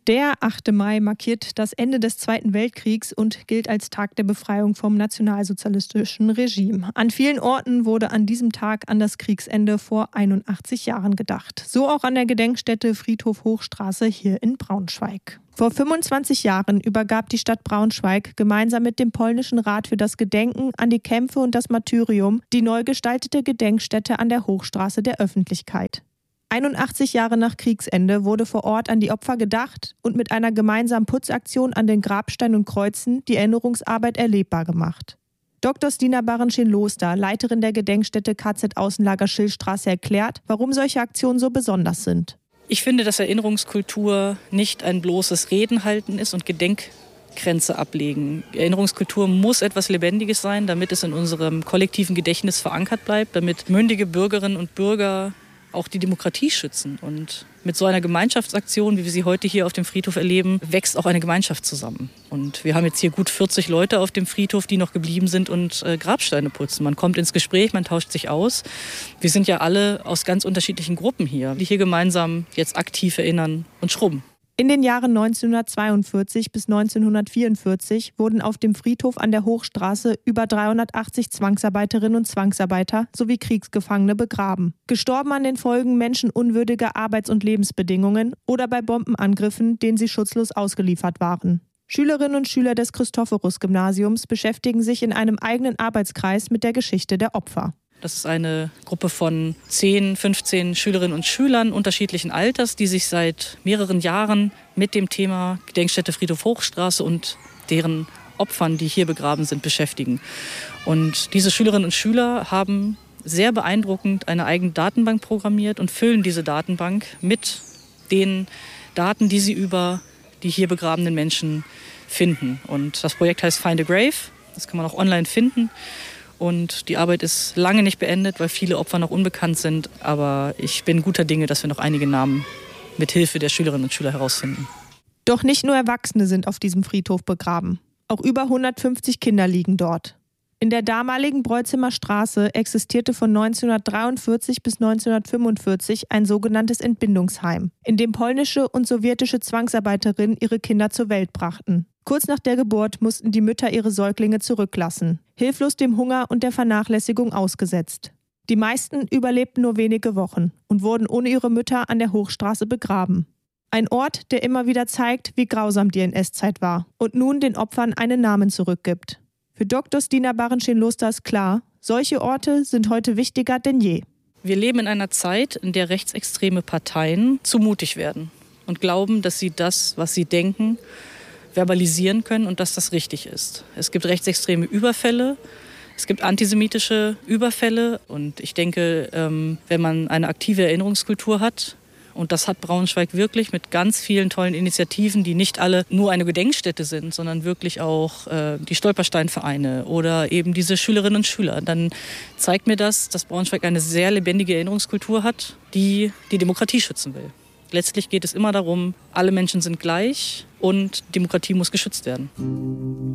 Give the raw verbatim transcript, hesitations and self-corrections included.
Der achte Mai markiert das Ende des Zweiten Weltkriegs und gilt als Tag der Befreiung vom nationalsozialistischen Regime. An vielen Orten wurde an diesem Tag an das Kriegsende vor einundachtzig Jahren gedacht. So auch an der Gedenkstätte Friedhof Hochstraße hier in Braunschweig. Vor fünfundzwanzig Jahren übergab die Stadt Braunschweig gemeinsam mit dem polnischen Rat für das Gedenken an die Kämpfe und das Martyrium die neu gestaltete Gedenkstätte an der Hochstraße der Öffentlichkeit. einundachtzig Jahre nach Kriegsende wurde vor Ort an die Opfer gedacht und mit einer gemeinsamen Putzaktion an den Grabsteinen und Kreuzen die Erinnerungsarbeit erlebbar gemacht. Doktor Stina Barenschin-Loster, Leiterin der Gedenkstätte K Z-Außenlager Schillstraße, erklärt, warum solche Aktionen so besonders sind. Ich finde, dass Erinnerungskultur nicht ein bloßes Reden halten ist und Gedenkkränze ablegen. Erinnerungskultur muss etwas Lebendiges sein, damit es in unserem kollektiven Gedächtnis verankert bleibt, damit mündige Bürgerinnen und Bürger auch die Demokratie schützen. Und mit so einer Gemeinschaftsaktion, wie wir sie heute hier auf dem Friedhof erleben, wächst auch eine Gemeinschaft zusammen. Und wir haben jetzt hier gut vierzig Leute auf dem Friedhof, die noch geblieben sind und äh, Grabsteine putzen. Man kommt ins Gespräch, man tauscht sich aus. Wir sind ja alle aus ganz unterschiedlichen Gruppen hier, die hier gemeinsam jetzt aktiv erinnern und schrubben. In den Jahren neunzehnhundertzweiundvierzig bis neunzehnhundertvierundvierzig wurden auf dem Friedhof an der Hochstraße über dreihundertachtzig Zwangsarbeiterinnen und Zwangsarbeiter sowie Kriegsgefangene begraben. Gestorben an den Folgen menschenunwürdiger Arbeits- und Lebensbedingungen oder bei Bombenangriffen, denen sie schutzlos ausgeliefert waren. Schülerinnen und Schüler des Christophorus-Gymnasiums beschäftigen sich in einem eigenen Arbeitskreis mit der Geschichte der Opfer. Das ist eine Gruppe von zehn, fünfzehn Schülerinnen und Schülern unterschiedlichen Alters, die sich seit mehreren Jahren mit dem Thema Gedenkstätte Friedhof Hochstraße und deren Opfern, die hier begraben sind, beschäftigen. Und diese Schülerinnen und Schüler haben sehr beeindruckend eine eigene Datenbank programmiert und füllen diese Datenbank mit den Daten, die sie über die hier begrabenen Menschen finden. Und das Projekt heißt Find a Grave. Das kann man auch online finden. Und die Arbeit ist lange nicht beendet, weil viele Opfer noch unbekannt sind. Aber ich bin guter Dinge, dass wir noch einige Namen mit Hilfe der Schülerinnen und Schüler herausfinden. Doch nicht nur Erwachsene sind auf diesem Friedhof begraben. Auch über hundertfünfzig Kinder liegen dort. In der damaligen Breuzimer Straße existierte von neunzehnhundertdreiundvierzig bis neunzehnhundertfünfundvierzig ein sogenanntes Entbindungsheim, in dem polnische und sowjetische Zwangsarbeiterinnen ihre Kinder zur Welt brachten. Kurz nach der Geburt mussten die Mütter ihre Säuglinge zurücklassen, hilflos dem Hunger und der Vernachlässigung ausgesetzt. Die meisten überlebten nur wenige Wochen und wurden ohne ihre Mütter an der Hochstraße begraben. Ein Ort, der immer wieder zeigt, wie grausam die N S-Zeit war und nun den Opfern einen Namen zurückgibt. Für Doktor Stina Barenschin-Loster ist klar, solche Orte sind heute wichtiger denn je. Wir leben in einer Zeit, in der rechtsextreme Parteien zu mutig werden und glauben, dass sie das, was sie denken, verbalisieren können und dass das richtig ist. Es gibt rechtsextreme Überfälle, es gibt antisemitische Überfälle und ich denke, wenn man eine aktive Erinnerungskultur hat, und das hat Braunschweig wirklich mit ganz vielen tollen Initiativen, die nicht alle nur eine Gedenkstätte sind, sondern wirklich auch äh, die Stolpersteinvereine oder eben diese Schülerinnen und Schüler. Dann zeigt mir das, dass Braunschweig eine sehr lebendige Erinnerungskultur hat, die die Demokratie schützen will. Letztlich geht es immer darum, alle Menschen sind gleich und Demokratie muss geschützt werden.